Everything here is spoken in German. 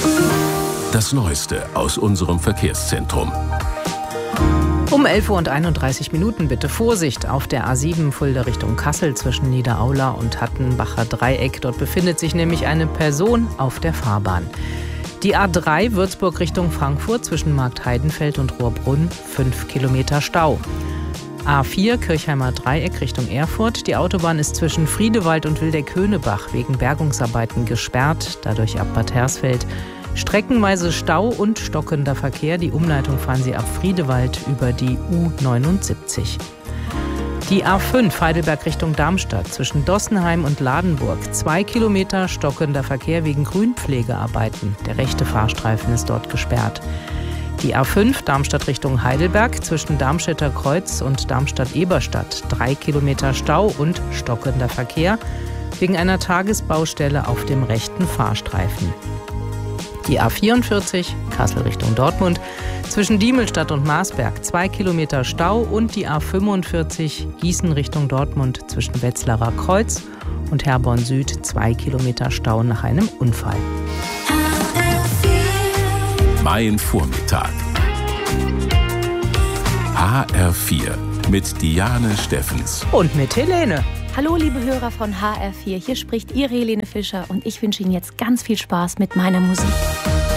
Das Neueste aus unserem Verkehrszentrum. Um 11:31 Uhr bitte Vorsicht auf der A7 Fulda Richtung Kassel zwischen Niederaula und Hattenbacher Dreieck. Dort befindet sich nämlich eine Person auf der Fahrbahn. Die A3 Würzburg Richtung Frankfurt zwischen Marktheidenfeld und Rohrbrunn, 5 Kilometer Stau. A4 Kirchheimer Dreieck Richtung Erfurt. Die Autobahn ist zwischen Friedewald und Wildeck-Höhnebach wegen Bergungsarbeiten gesperrt, dadurch ab Bad Hersfeld. Streckenweise Stau und stockender Verkehr. Die Umleitung fahren Sie ab Friedewald über die U79. Die A5 Heidelberg Richtung Darmstadt zwischen Dossenheim und Ladenburg. 2 Kilometer stockender Verkehr wegen Grünpflegearbeiten. Der rechte Fahrstreifen ist dort gesperrt. Die A5 Darmstadt Richtung Heidelberg zwischen Darmstädter Kreuz und Darmstadt-Eberstadt. 3 Kilometer Stau und stockender Verkehr wegen einer Tagesbaustelle auf dem rechten Fahrstreifen. Die A44 Kassel Richtung Dortmund zwischen Diemelstadt und Marsberg 2 Kilometer Stau und die A45 Gießen Richtung Dortmund zwischen Wetzlarer Kreuz und Herborn Süd 2 Kilometer Stau nach einem Unfall. Mein Vormittag. HR4 mit Diane Steffens. Und mit Helene. Hallo liebe Hörer von HR4, hier spricht Ihre Helene Fischer und ich wünsche Ihnen jetzt ganz viel Spaß mit meiner Musik.